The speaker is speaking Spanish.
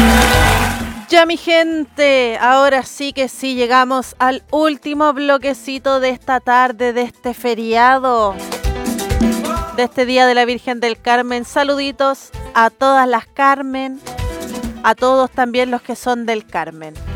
Ya mi gente, ahora sí que sí llegamos al último bloquecito de esta tarde, de este feriado, de este Día de la Virgen del Carmen. Saluditos a todas las Carmen, a todos también los que son del Carmen.